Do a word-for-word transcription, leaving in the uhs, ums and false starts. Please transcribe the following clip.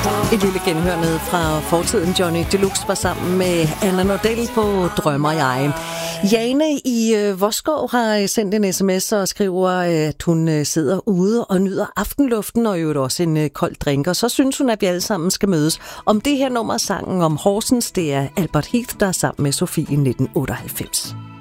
Et lille genhør med fra fortiden. Johnny Deluxe var sammen med Anna Nordell på Drømmer jeg. Jane i øh, Voskov har sendt en sms og skriver, at hun øh, sidder ude og nyder aftenluften og jo også en øh, kold drink. Og så synes hun, at vi alle sammen skal mødes om det her nummer, sangen om Horsens. Det er Albert Heath, der er sammen med Sofie i nitten otteoghalvfems.